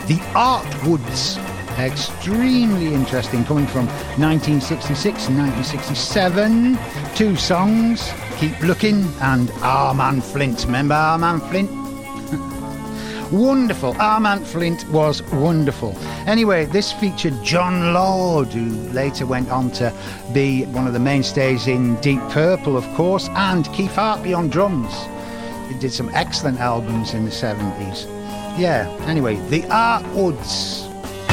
The Artwoods. Extremely interesting, coming from 1966 and 1967. Two songs, Keep Looking and Armand Flint. Remember Armand Flint? Wonderful. Armand Flint was wonderful. Anyway, this featured John Lord, who later went on to be one of the mainstays in Deep Purple, of course, and Keith Hartley on drums. He did some excellent albums in the 70s. Yeah, anyway, the Artwoods.